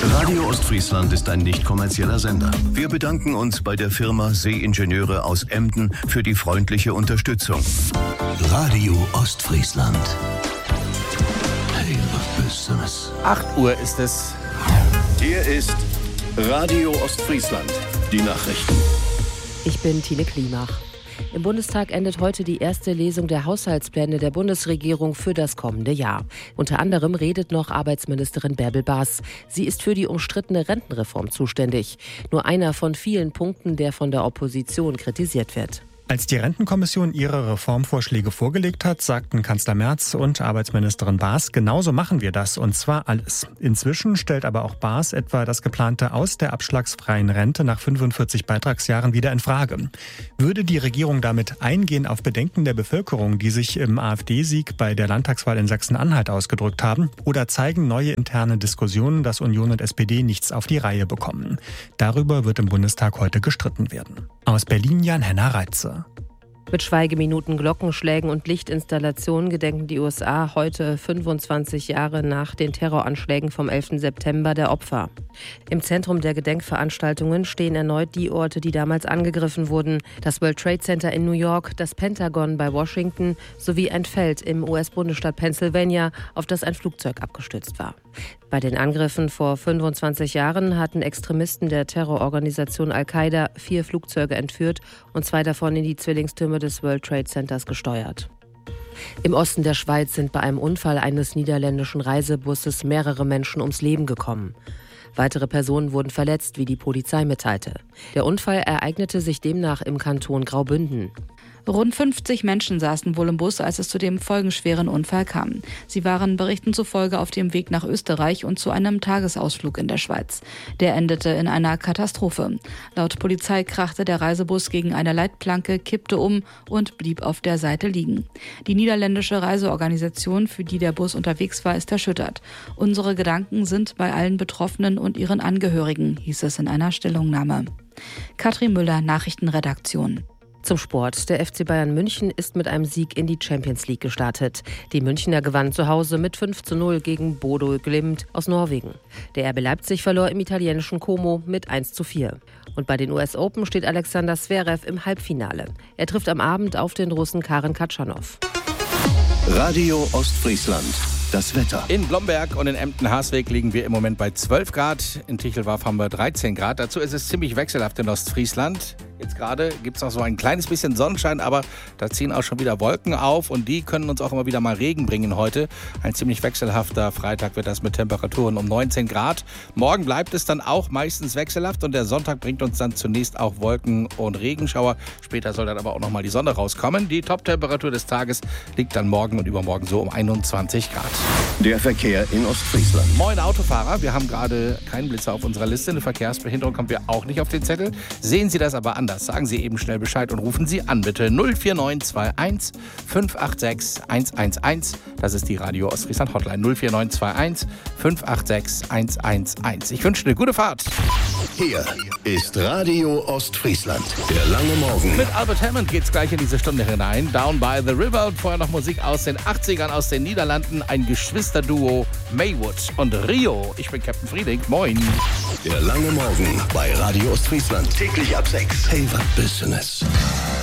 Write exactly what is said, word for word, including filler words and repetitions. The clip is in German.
Radio Ostfriesland ist ein nicht kommerzieller Sender. Wir bedanken uns bei der Firma Seeingenieure aus Emden für die freundliche Unterstützung. Radio Ostfriesland. Hey, was bist du das? acht Uhr ist es. Hier ist Radio Ostfriesland. Die Nachrichten. Ich bin Tine Klimach. Im Bundestag endet heute die erste Lesung der Haushaltspläne der Bundesregierung für das kommende Jahr. Unter anderem redet noch Arbeitsministerin Bärbel Baas. Sie ist für die umstrittene Rentenreform zuständig. Nur einer von vielen Punkten, der von der Opposition kritisiert wird. Als die Rentenkommission ihre Reformvorschläge vorgelegt hat, sagten Kanzler Merz und Arbeitsministerin Baas, genauso machen wir das, und zwar alles. Inzwischen stellt aber auch Baas etwa das geplante Aus der abschlagsfreien Rente nach fünfundvierzig Beitragsjahren wieder in Frage. Würde die Regierung damit eingehen auf Bedenken der Bevölkerung, die sich im AfD-Sieg bei der Landtagswahl in Sachsen-Anhalt ausgedrückt haben, oder zeigen neue interne Diskussionen, dass Union und S P D nichts auf die Reihe bekommen? Darüber wird im Bundestag heute gestritten werden. Aus Berlin Jan-Henner Reitze. Mit Schweigeminuten, Glockenschlägen und Lichtinstallationen gedenken die U S A heute fünfundzwanzig Jahre nach den Terroranschlägen vom elften September der Opfer. Im Zentrum der Gedenkveranstaltungen stehen erneut die Orte, die damals angegriffen wurden. Das World Trade Center in New York, das Pentagon bei Washington sowie ein Feld im U S-Bundesstaat Pennsylvania, auf das ein Flugzeug abgestürzt war. Bei den Angriffen vor fünfundzwanzig Jahren hatten Extremisten der Terrororganisation Al-Qaida vier Flugzeuge entführt und zwei davon in die Zwillingstürme des World Trade Centers gesteuert. Im Osten der Schweiz sind bei einem Unfall eines niederländischen Reisebusses mehrere Menschen ums Leben gekommen. Weitere Personen wurden verletzt, wie die Polizei mitteilte. Der Unfall ereignete sich demnach im Kanton Graubünden. Rund fünfzig Menschen saßen wohl im Bus, als es zu dem folgenschweren Unfall kam. Sie waren Berichten zufolge auf dem Weg nach Österreich und zu einem Tagesausflug in der Schweiz. Der endete in einer Katastrophe. Laut Polizei krachte der Reisebus gegen eine Leitplanke, kippte um und blieb auf der Seite liegen. Die niederländische Reiseorganisation, für die der Bus unterwegs war, ist erschüttert. Unsere Gedanken sind bei allen Betroffenen und ihren Angehörigen, hieß es in einer Stellungnahme. Katrin Müller, Nachrichtenredaktion. Zum Sport. Der F C Bayern München ist mit einem Sieg in die Champions League gestartet. Die Münchner gewannen zu Hause mit fünf zu null gegen Bodo Glimt aus Norwegen. Der R B Leipzig verlor im italienischen Como mit eins zu vier. Und bei den U S Open steht Alexander Zverev im Halbfinale. Er trifft am Abend auf den Russen Karen Khachanov. Radio Ostfriesland. Das Wetter. In Blomberg und in Emden-Harsweg liegen wir im Moment bei zwölf Grad. In Tichelwarf haben wir dreizehn Grad. Dazu ist es ziemlich wechselhaft in Ostfriesland. Jetzt gerade gibt es noch so ein kleines bisschen Sonnenschein, aber da ziehen auch schon wieder Wolken auf und die können uns auch immer wieder mal Regen bringen heute. Ein ziemlich wechselhafter Freitag wird das mit Temperaturen um neunzehn Grad. Morgen bleibt es dann auch meistens wechselhaft und der Sonntag bringt uns dann zunächst auch Wolken und Regenschauer. Später soll dann aber auch nochmal die Sonne rauskommen. Die Top-Temperatur des Tages liegt dann morgen und übermorgen so um einundzwanzig Grad. Der Verkehr in Ostfriesland. Moin Autofahrer, wir haben gerade keinen Blitzer auf unserer Liste. Eine Verkehrsbehinderung kommt wir auch nicht auf den Zettel. Sehen Sie das aber anders. Sagen Sie eben schnell Bescheid und rufen Sie an, bitte null vier neun zwei eins fünf acht sechs eins eins eins. Das ist die Radio Ostfriesland Hotline null vier neun zwei eins fünf acht sechs eins eins eins. Ich wünsche eine gute Fahrt. Hier ist Radio Ostfriesland. Der lange Morgen. Mit Albert Hammond geht's gleich in diese Stunde hinein. Down by the River und vorher noch Musik aus den achtzigern aus den Niederlanden. Ein Geschwisterduo Maywood und Rio. Ich bin Captain Frieding. Moin. Der lange Morgen bei Radio Ostfriesland. Täglich ab sechs. Hey, was Business.